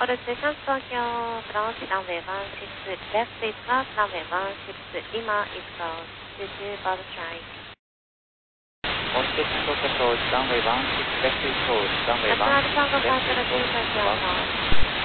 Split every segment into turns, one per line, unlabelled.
Order Tokyo, approach runway 16, left is cross runway 16, Lima is closed, due to bird strike.
Order Tokyo, approach runway 16, left is closed, runway 16,
National Cargo
left is
502
closed,
Tokyo approach.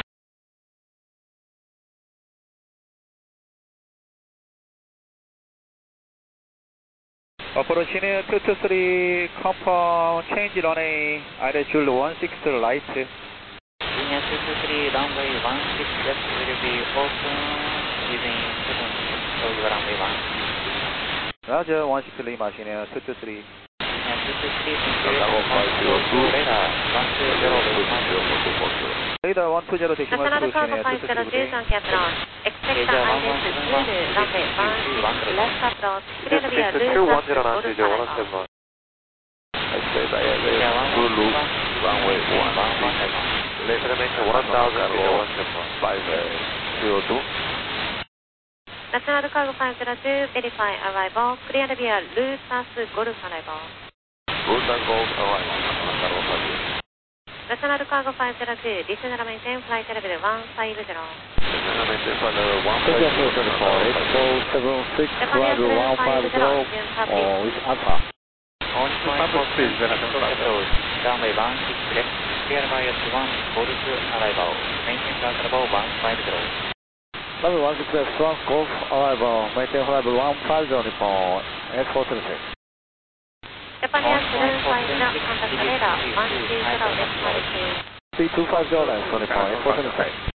Approaching 223, confirm change runway, altitude 16 right.
Linear 223, runway 16 left will be open within 7, so your runway 16.
Roger, 16 Lima, Linear 223.
Linear 223, into radar 120,
Radar 120, decimal 2,
National Cargo
Linear
502
223.
Tokyo approach. Expect the ILS Zulu, runway 16, left approach, clear via Loops up to Golf arrival.
Expect ILS Zulu, runway 16. Leggermente 1000,
National Cargo 502, verify arrival, clear via Loops Golf arrival.
Route Golf arrival,
National Cargo 502, descend and maintain flight level 150.
Leggermente flight
76, Roger 150 with Alpha.
On point for approach, runway 16 left, clear via 1, Golf arrival, maintain flight level 150.
Runway 16 left, France Golf arrival, maintain flight level 150 Nippon, S426.
Japan Airlines flight contact radar 120 left altitude.
C250 left, Nippon, S426.